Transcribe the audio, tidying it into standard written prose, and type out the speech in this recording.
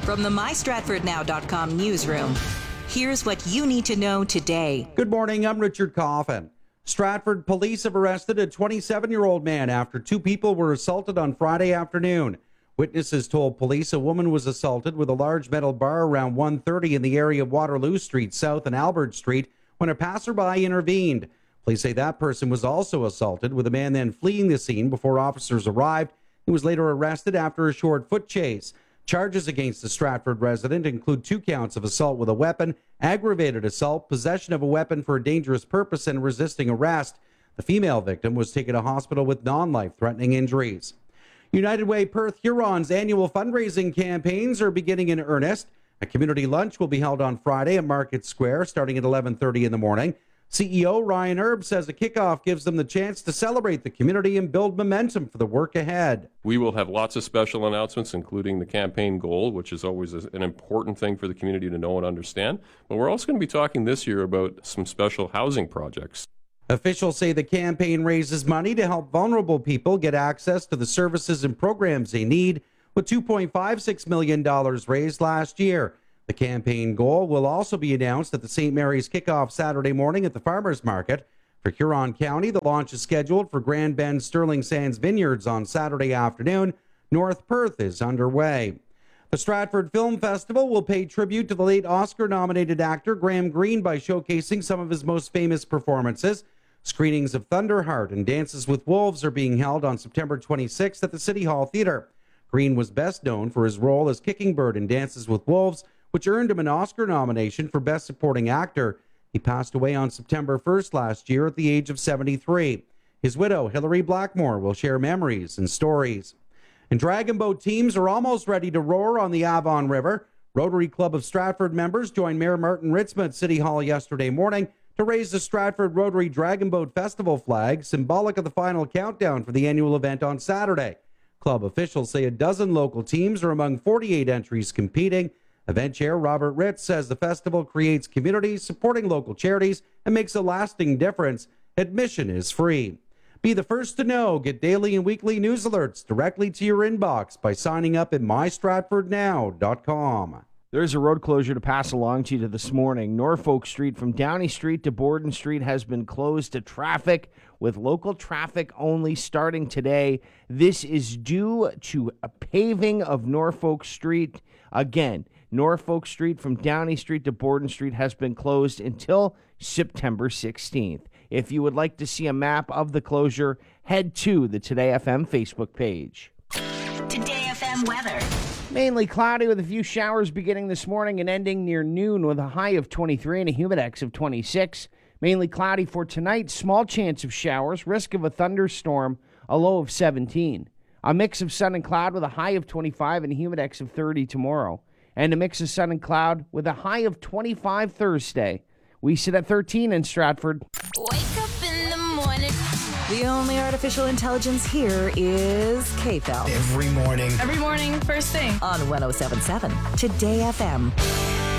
From the MyStratfordNow.com newsroom, here's what you need to know today. Good morning, I'm Richard Coffin. Stratford police have arrested a 27-year-old man after two people were assaulted on Friday afternoon. Witnesses told police a woman was assaulted with a large metal bar around 1:30 in the area of Waterloo Street South and Albert Street when a passerby intervened. Police say that person was also assaulted, with a man then fleeing the scene before officers arrived. He was later arrested after a short foot chase. Charges against the Stratford resident include 2 counts of assault with a weapon, aggravated assault, possession of a weapon for a dangerous purpose, and resisting arrest. The female victim was taken to hospital with non-life-threatening injuries. United Way Perth Huron's annual fundraising campaigns are beginning in earnest. A community lunch will be held on Friday at Market Square starting at 11:30 in the morning. CEO Ryan Erb says a kickoff gives them the chance to celebrate the community and build momentum for the work ahead. We will have lots of special announcements, including the campaign goal, which is always an important thing for the community to know and understand. But we're also going to be talking this year about some special housing projects. Officials say the campaign raises money to help vulnerable people get access to the services and programs they need, with $2.56 million raised last year. The campaign goal will also be announced at the St. Mary's kickoff Saturday morning at the Farmers Market. For Huron County, the launch is scheduled for Grand Bend Sterling Sands Vineyards on Saturday afternoon. North Perth is underway. The Stratford Film Festival will pay tribute to the late Oscar-nominated actor Graham Greene by showcasing some of his most famous performances. Screenings of Thunderheart and Dances with Wolves are being held on September 26th at the City Hall Theatre. Greene was best known for his role as Kicking Bird in Dances with Wolves, which earned him an Oscar nomination for Best Supporting Actor. He passed away on September 1st last year at the age of 73. His widow, Hilary Blackmore, will share memories and stories. And dragon boat teams are almost ready to roar on the Avon River. Rotary Club of Stratford members joined Mayor Martin Ritzma at City Hall yesterday morning to raise the Stratford Rotary Dragon Boat Festival flag, symbolic of the final countdown for the annual event on Saturday. Club officials say a dozen local teams are among 48 entries competing. Event chair Robert Ritz says the festival creates communities, supporting local charities, and makes a lasting difference. Admission is free. Be the first to know. Get daily and weekly news alerts directly to your inbox by signing up at mystratfordnow.com. There's a road closure to pass along to you this morning. Norfolk Street from Downey Street to Borden Street has been closed to traffic, with local traffic only starting today. This is due to a paving of Norfolk Street. Again, Norfolk Street from Downey Street to Borden Street has been closed until September 16th. If you would like to see a map of the closure, head to the Today FM Facebook page. Today FM weather. Mainly cloudy with a few showers beginning this morning and ending near noon with a high of 23 and a humidex of 26. Mainly cloudy for tonight, small chance of showers, risk of a thunderstorm, a low of 17. A mix of sun and cloud with a high of 25 and a humidex of 30 tomorrow. And a mix of sun and cloud with a high of 25 Thursday. We sit at 13 in Stratford. Wake up in the morning. The only artificial intelligence here is KFEL. Every morning. Every morning, first thing. On 107.7 Today FM.